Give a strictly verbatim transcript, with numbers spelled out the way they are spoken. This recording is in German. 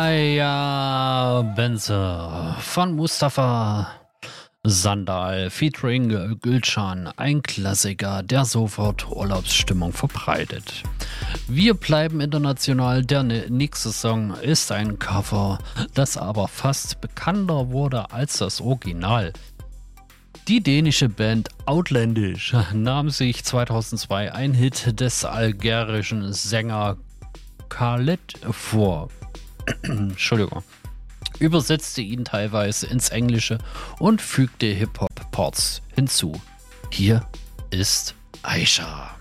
Aya Benze von Mustafa Sandal featuring Gülcan, ein Klassiker, der sofort Urlaubsstimmung verbreitet. Wir bleiben international, der nächste Song ist ein Cover, das aber fast bekannter wurde als das Original. Die dänische Band Outlandish nahm sich zweitausendzwei ein Hit des algerischen Sänger Khaled vor. Entschuldigung. Übersetzte ihn teilweise ins Englische und fügte Hip-Hop-Parts hinzu. Hier ist Aisha.